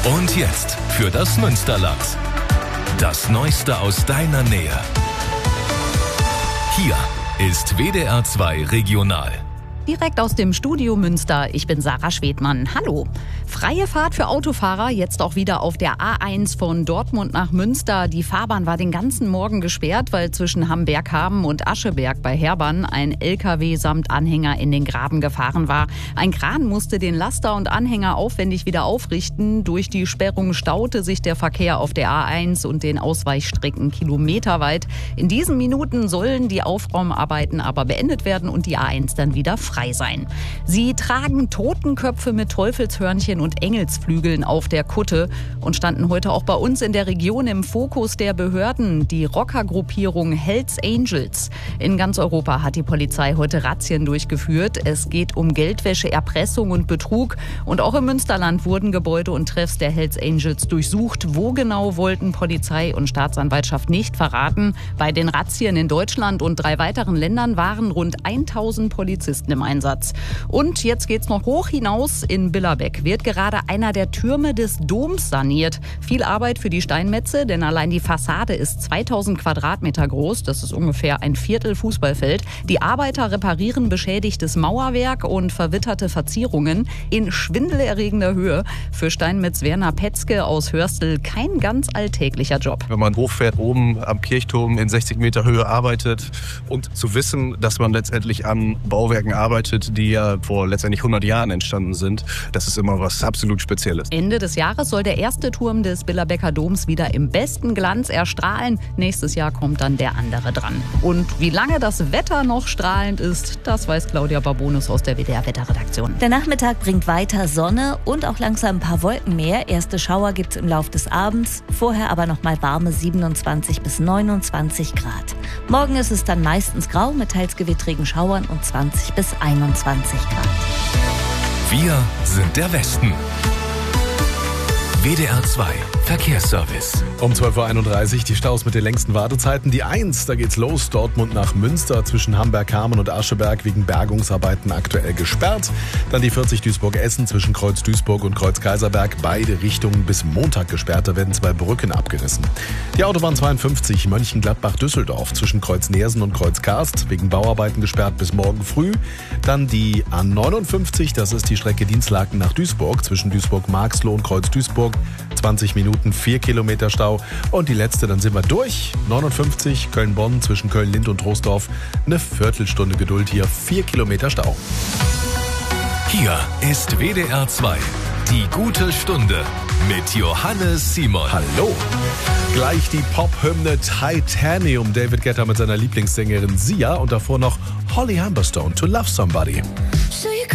Und jetzt für das Münsterland. Das Neueste aus deiner Nähe. Hier ist WDR 2 Regional. Direkt aus dem Studio Münster, ich bin Sarah Schwedmann. Hallo. Freie Fahrt für Autofahrer, jetzt auch wieder auf der A1 von Dortmund nach Münster. Die Fahrbahn war den ganzen Morgen gesperrt, weil zwischen Hamberghaben und Ascheberg bei Herbann ein LKW samt Anhänger in den Graben gefahren war. Ein Kran musste den Laster und Anhänger aufwendig wieder aufrichten. Durch die Sperrung staute sich der Verkehr auf der A1 und den Ausweichstrecken kilometerweit. In diesen Minuten sollen die Aufräumarbeiten aber beendet werden und die A1 dann wieder frei sein. Sie tragen Totenköpfe mit Teufelshörnchen und Engelsflügeln auf der Kutte und standen heute auch bei uns in der Region im Fokus der Behörden, die Rockergruppierung Hells Angels. In ganz Europa hat die Polizei heute Razzien durchgeführt. Es geht um Geldwäsche, Erpressung und Betrug. Und auch im Münsterland wurden Gebäude und Treffs der Hells Angels durchsucht. Wo genau, wollten Polizei und Staatsanwaltschaft nicht verraten. Bei den Razzien in Deutschland und 3 weiteren Ländern waren rund 1000 Polizisten im Einsatz. Und jetzt geht's noch hoch hinaus. In Billerbeck wird gerade einer der Türme des Doms saniert. Viel Arbeit für die Steinmetze, denn allein die Fassade ist 2000 Quadratmeter groß. Das ist ungefähr ein Viertel Fußballfeld. Die Arbeiter reparieren beschädigtes Mauerwerk und verwitterte Verzierungen in schwindelerregender Höhe. Für Steinmetz Werner Petzke aus Hörstel kein ganz alltäglicher Job. Wenn man hochfährt, oben am Kirchturm in 60 Meter Höhe arbeitet und zu wissen, dass man letztendlich an Bauwerken arbeitet, die ja vor letztendlich 100 Jahren entstanden sind, das ist immer was absolut Spezielles. Ende des Jahres soll der erste Turm des Billerbecker Doms wieder im besten Glanz erstrahlen. Nächstes Jahr kommt dann der andere dran. Und wie lange das Wetter noch strahlend ist, das weiß Claudia Barbonus aus der WDR-Wetterredaktion. Der Nachmittag bringt weiter Sonne und auch langsam ein paar Wolken mehr. Erste Schauer gibt es im Lauf des Abends, vorher aber noch mal warme 27 bis 29 Grad. Morgen ist es dann meistens grau mit teils gewittrigen Schauern und 20 bis 21 Grad. Wir sind der Westen. WDR 2 Verkehrsservice. Um 12.31 Uhr die Staus mit den längsten Wartezeiten. Die 1, da geht's los, Dortmund nach Münster zwischen Hamberghaben und Ascheberg wegen Bergungsarbeiten aktuell gesperrt. Dann die 40 Duisburg-Essen zwischen Kreuz Duisburg und Kreuz Kaiserberg. Beide Richtungen bis Montag gesperrt, da werden 2 Brücken abgerissen. Die Autobahn 52 Mönchengladbach-Düsseldorf zwischen Kreuz Neersen und Kreuz Karst wegen Bauarbeiten gesperrt bis morgen früh. Dann die A59, das ist die Strecke Dinslaken nach Duisburg zwischen Duisburg-Marxloh und Kreuz Duisburg. 20 Minuten, 4 Kilometer Stau. Und die letzte, dann sind wir durch. 59 Köln-Bonn zwischen Köln-Lind und Troisdorf. Eine Viertelstunde Geduld hier, 4 Kilometer Stau. Hier ist WDR 2. Die gute Stunde mit Johannes Simon. Hallo. Gleich die Pop-Hymne Titanium. David Guetta mit seiner Lieblingssängerin Sia und davor noch Holly Humberstone, To Love Somebody.